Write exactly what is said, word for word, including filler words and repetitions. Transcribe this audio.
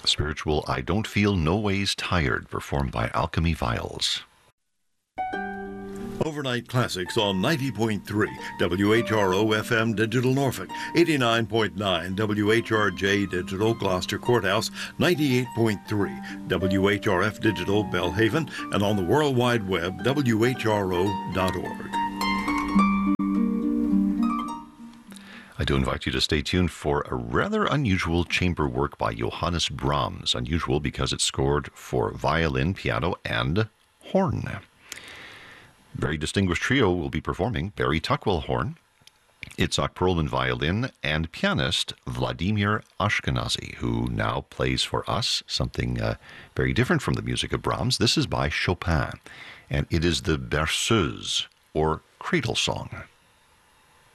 Spiritual I Don't Feel No Ways Tired, performed by Alchemy Viols. Overnight Classics on ninety point three W H R O F M Digital Norfolk, eighty-nine point nine W H R J Digital Gloucester Courthouse, ninety-eight point three W H R F Digital Belhaven, and on the World Wide Web, W H R O dot org. I do invite you to stay tuned for a rather unusual chamber work by Johannes Brahms. Unusual because it's scored for violin, piano, and horn. Very distinguished trio will be performing: Barry Tuckwell horn, Itzhak Perlman violin, and pianist Vladimir Ashkenazy, who now plays for us something uh, very different from the music of Brahms. This is by Chopin, and it is the Berceuse, or Cradle Song.